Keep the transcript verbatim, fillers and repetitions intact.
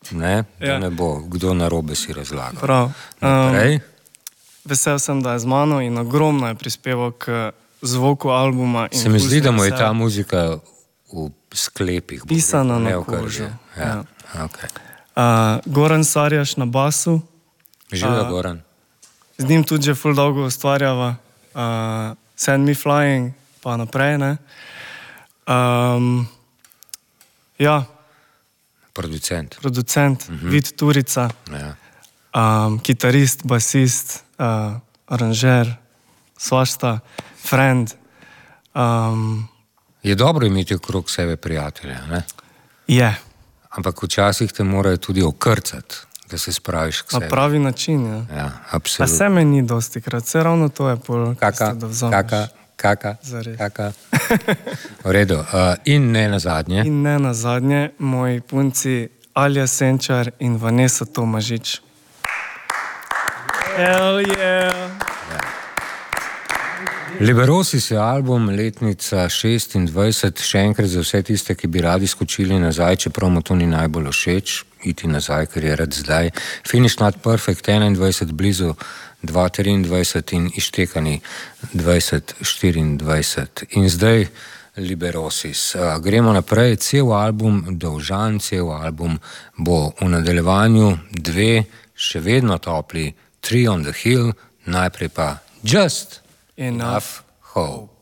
ne, da Ja. ne bo kdo narobe si razlagal. Prav. Naprej. Um, vesel sem, da je z mano in ogromno je prispeval k zvoku albuma. In Se mi zdi, da mu je vesel. ta muzika v sklepih. bom Pisana rekel, ne na v krvi. kožo. Ja. Ja. Okay. Uh, Goran Sarjaš na basu, Živjo, A- Goran. z njim tudi že ful dolgo ustvarjava, uh, Send Me Flying, pa naprej, ne. Um, ja, Producent. producent, uh-huh. Vid Turica, Ja. um, kitarist, basist, uh, aranžer, svašta, friend. Um, Je dobro imeti okrog sebe prijatelja, ne? je, Ampak včasih te morajo tudi okrcati, da se spraviš k na sebi. pravi način, ja. Ja, Pa absolutno. se me ni dosti krat, vse ravno to je pol, Kaka, tisto, da vzameš. kaka, kaka, Zares. kaka. V redu. Uh, in ne nazadnje. In ne nazadnje, moji punci Alja Senčar in Vanessa Tomažič. Hell yeah! Liberosis je album letnica šestindvajset, še enkrat za vse tiste, ki bi radi skočili nazaj, čeprav mu to ni najbolj všeč, iti nazaj, ker je rad zdaj. Finish Not Perfect enaindvajset, blizu dva triindvajset in ištekani dvajset štiriindvajset. In zdaj Liberosis. Uh, gremo naprej, cel album, dolžan cel album bo v nadaljevanju dve, še vedno topli, Tree on the Hill, najprej pa Just Enough Enough Hope.